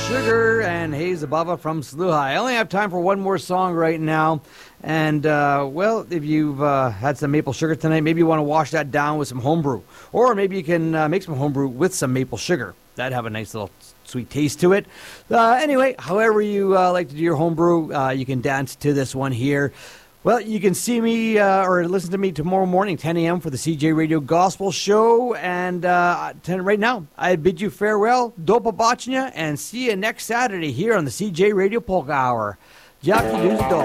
Sugar and Haze Abava from Sluhai. I only have time for one more song right now. And, well, if you've had some maple sugar tonight, maybe you want to wash that down with some homebrew. Or maybe you can make some homebrew with some maple sugar. That'd have a nice little sweet taste to it. Anyway, however you like to do your homebrew, you can dance to this one here. Well, you can see me or listen to me tomorrow morning, 10 a.m. for the CJ Radio Gospel Show. And right now, I bid you farewell, do pobачення, and see you next Saturday here on the CJ Radio Polka Hour. Jaki do.